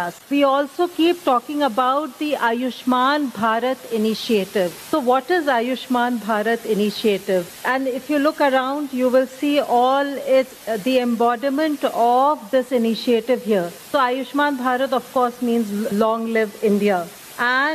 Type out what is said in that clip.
We also keep talking about the Ayushman Bharat initiative. So what is Ayushman Bharat initiative? And if you look around, you will see the embodiment of this initiative here. So Ayushman Bharat, of course, means long live India. And